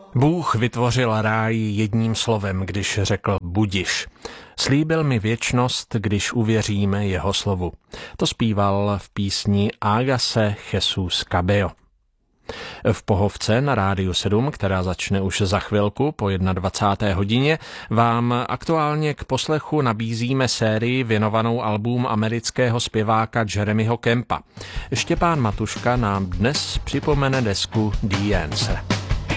Bůh vytvořil ráj jedním slovem, když řekl budiš. Slíbil mi věčnost, když uvěříme jeho slovu. To zpíval v písni Hágase Jesús Cabello. V Pohovce na Rádiu 7, která začne už za chvilku po 21. hodině, vám aktuálně k poslechu nabízíme sérii věnovanou album amerického zpěváka Jeremyho Campa. Štěpán Matuška nám dnes připomene desku The Answer.